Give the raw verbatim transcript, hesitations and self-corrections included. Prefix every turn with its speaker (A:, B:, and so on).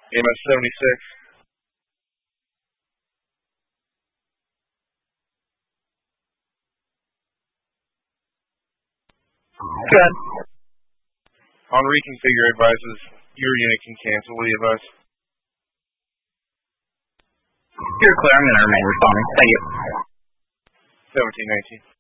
A: A M S seventy-six.
B: Good.
A: On reconfigure advises your unit can cancel the advice.
B: You're clear. I'm going to remain responding. Thank you.
A: seventeen nineteen.